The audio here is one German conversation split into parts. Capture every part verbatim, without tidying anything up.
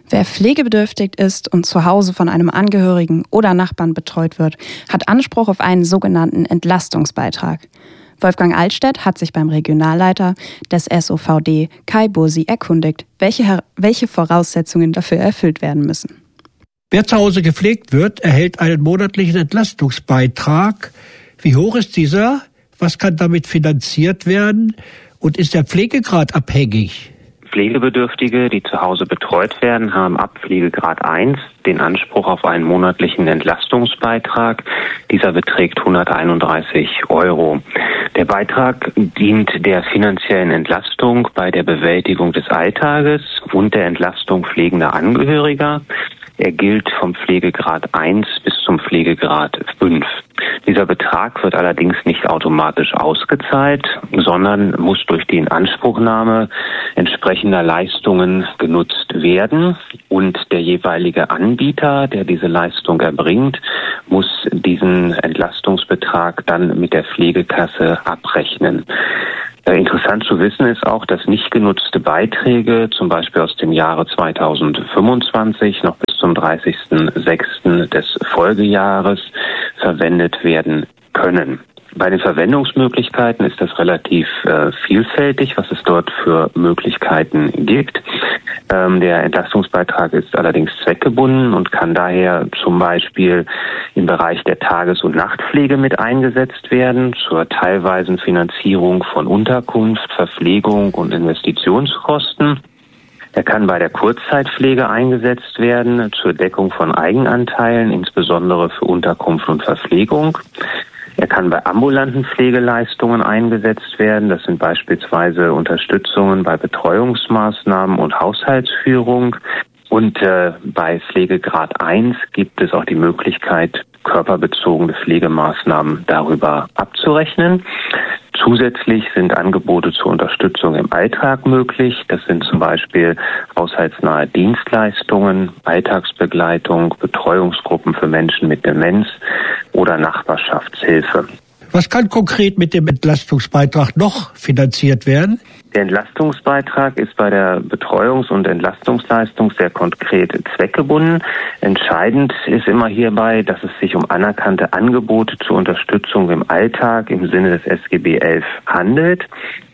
Wer pflegebedürftig ist und zu Hause von einem Angehörigen oder Nachbarn betreut wird, hat Anspruch auf einen sogenannten Entlastungsbeitrag. Wolfgang Altstädt hat sich beim Regionalleiter des S O V D Kai Bursi erkundigt, welche, welche Voraussetzungen dafür erfüllt werden müssen. Wer zu Hause gepflegt wird, erhält einen monatlichen Entlastungsbeitrag. Wie hoch ist dieser? Was kann damit finanziert werden? Und ist der Pflegegrad abhängig? Pflegebedürftige, die zu Hause betreut werden, haben ab Pflegegrad eins den Anspruch auf einen monatlichen Entlastungsbeitrag. Dieser beträgt hunderteinunddreißig Euro. Der Beitrag dient der finanziellen Entlastung bei der Bewältigung des Alltages und der Entlastung pflegender Angehöriger. Er gilt vom Pflegegrad eins bis zum Pflegegrad fünf. Dieser Betrag wird allerdings nicht automatisch ausgezahlt, sondern muss durch die Inanspruchnahme entsprechender Leistungen genutzt werden. Und der jeweilige Anbieter, der diese Leistung erbringt, muss diesen Entlastungsbetrag dann mit der Pflegekasse abrechnen. Interessant zu wissen ist auch, dass nicht genutzte Beiträge, zum Beispiel aus dem Jahre zweitausendfünfundzwanzig noch bis zum dreißigsten sechsten des Folgejahres, verwendet werden können. Bei den Verwendungsmöglichkeiten ist das relativ äh, vielfältig, was es dort für Möglichkeiten gibt. Ähm, der Entlastungsbeitrag ist allerdings zweckgebunden und kann daher zum Beispiel im Bereich der Tages- und Nachtpflege mit eingesetzt werden, zur teilweisen Finanzierung von Unterkunft, Verpflegung und Investitionskosten. Er kann bei der Kurzzeitpflege eingesetzt werden, zur Deckung von Eigenanteilen, insbesondere für Unterkunft und Verpflegung. Er kann bei ambulanten Pflegeleistungen eingesetzt werden. Das sind beispielsweise Unterstützungen bei Betreuungsmaßnahmen und Haushaltsführung. Und äh, bei Pflegegrad eins gibt es auch die Möglichkeit, körperbezogene Pflegemaßnahmen darüber abzurechnen. Zusätzlich sind Angebote zur Unterstützung im Alltag möglich. Das sind zum Beispiel haushaltsnahe Dienstleistungen, Alltagsbegleitung, Betreuungsgruppen für Menschen mit Demenz oder Nachbarschaftshilfe. Was kann konkret mit dem Entlastungsbeitrag noch finanziert werden? Der Entlastungsbeitrag ist bei der Betreuungs- und Entlastungsleistung sehr konkret zweckgebunden. Entscheidend ist immer hierbei, dass es sich um anerkannte Angebote zur Unterstützung im Alltag im Sinne des S G B elf handelt.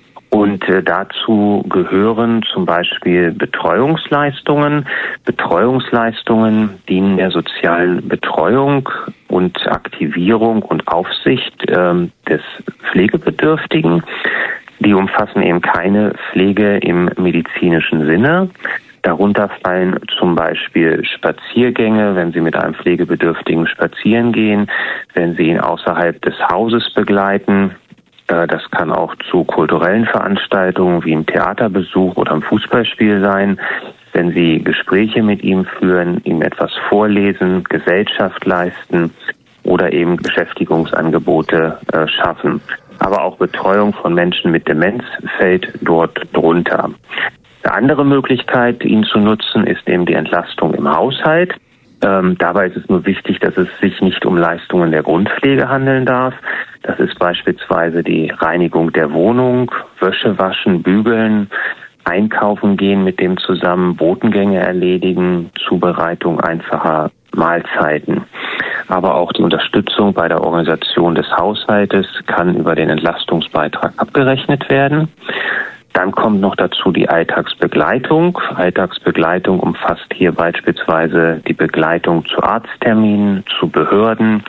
Und äh, dazu gehören zum Beispiel Betreuungsleistungen. Betreuungsleistungen dienen der sozialen Betreuung und Aktivierung und Aufsicht äh, des Pflegebedürftigen. Die umfassen eben keine Pflege im medizinischen Sinne. Darunter fallen zum Beispiel Spaziergänge, wenn Sie mit einem Pflegebedürftigen spazieren gehen, wenn Sie ihn außerhalb des Hauses begleiten. Das kann auch zu kulturellen Veranstaltungen wie einem Theaterbesuch oder einem Fußballspiel sein, wenn Sie Gespräche mit ihm führen, ihm etwas vorlesen, Gesellschaft leisten oder eben Beschäftigungsangebote äh, schaffen. Aber auch Betreuung von Menschen mit Demenz fällt dort drunter. Eine andere Möglichkeit, ihn zu nutzen, ist eben die Entlastung im Haushalt. Ähm, dabei ist es nur wichtig, dass es sich nicht um Leistungen der Grundpflege handeln darf. Das ist beispielsweise die Reinigung der Wohnung, Wäsche waschen, bügeln, einkaufen gehen mit dem zusammen, Botengänge erledigen, Zubereitung einfacher Mahlzeiten. Aber auch die Unterstützung bei der Organisation des Haushaltes kann über den Entlastungsbeitrag abgerechnet werden. Dann kommt noch dazu die Alltagsbegleitung. Alltagsbegleitung umfasst hier beispielsweise die Begleitung zu Arztterminen, zu Behörden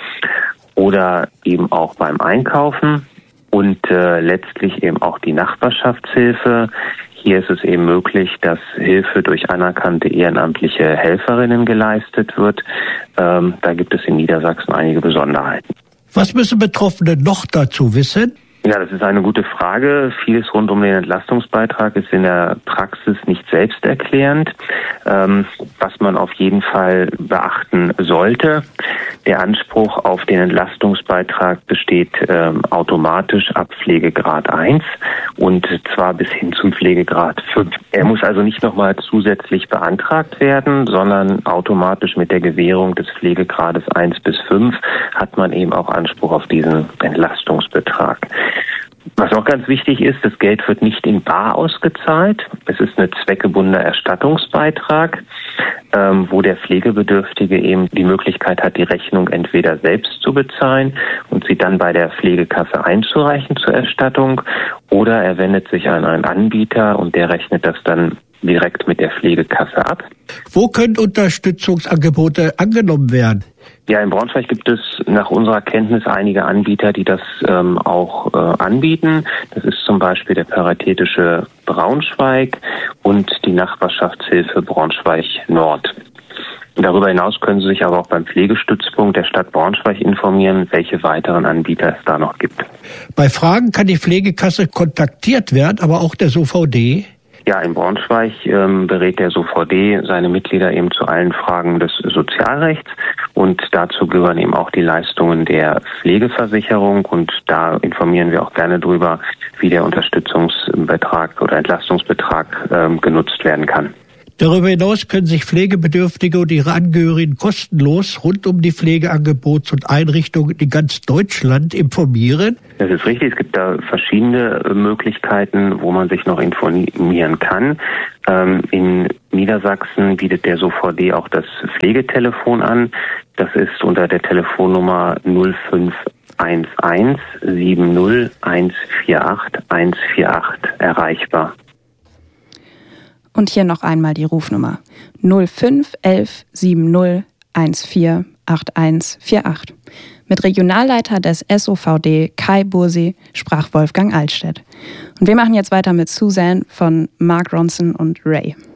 oder eben auch beim Einkaufen und äh, letztlich eben auch die Nachbarschaftshilfe. Hier ist es eben möglich, dass Hilfe durch anerkannte ehrenamtliche Helferinnen geleistet wird. Ähm, da gibt es in Niedersachsen einige Besonderheiten. Was müssen Betroffene noch dazu wissen? Ja, das ist eine gute Frage. Vieles rund um den Entlastungsbeitrag ist in der Praxis nicht selbsterklärend. Ähm, was man auf jeden Fall beachten sollte, der Anspruch auf den Entlastungsbeitrag besteht ähm, automatisch ab Pflegegrad eins und zwar bis hin zum Pflegegrad fünf. Er muss also nicht nochmal zusätzlich beantragt werden, sondern automatisch mit der Gewährung des Pflegegrades eins bis fünf hat man eben auch Anspruch auf diesen Entlastungsbetrag. Was auch ganz wichtig ist, das Geld wird nicht in bar ausgezahlt. Es ist ein zweckgebundener Erstattungsbeitrag. ähm, wo der Pflegebedürftige eben die Möglichkeit hat, die Rechnung entweder selbst zu bezahlen und sie dann bei der Pflegekasse einzureichen zur Erstattung, oder er wendet sich an einen Anbieter und der rechnet das dann direkt mit der Pflegekasse ab. Wo können Unterstützungsangebote angenommen werden? Ja, in Braunschweig gibt es nach unserer Kenntnis einige Anbieter, die das ähm, auch äh, anbieten. Das ist zum Beispiel der Paritätische Braunschweig und die Nachbarschaftshilfe Braunschweig Nord. Darüber hinaus können Sie sich aber auch beim Pflegestützpunkt der Stadt Braunschweig informieren, welche weiteren Anbieter es da noch gibt. Bei Fragen kann die Pflegekasse kontaktiert werden, aber auch der S O V D? Ja, in Braunschweig ähm, berät der S O V D seine Mitglieder eben zu allen Fragen des Sozialrechts und dazu gehören eben auch die Leistungen der Pflegeversicherung und da informieren wir auch gerne drüber, wie der Unterstützungsbetrag oder Entlastungsbetrag ähm, genutzt werden kann. Darüber hinaus können sich Pflegebedürftige und ihre Angehörigen kostenlos rund um die Pflegeangebots- und Einrichtungen in ganz Deutschland informieren. Das ist richtig. Es gibt da verschiedene Möglichkeiten, wo man sich noch informieren kann. Ähm, in Niedersachsen bietet der S O V D auch das Pflegetelefon an. Das ist unter der Telefonnummer null fünf eins eins sieben null eins vier acht eins vier acht erreichbar. Und hier noch einmal die Rufnummer null fünf elf sieben null eins vier acht eins vier acht. Mit Regionalleiter des S O V D Kai Bursi sprach Wolfgang Altstedt. Und wir machen jetzt weiter mit Suzanne von Mark Ronson und Ray.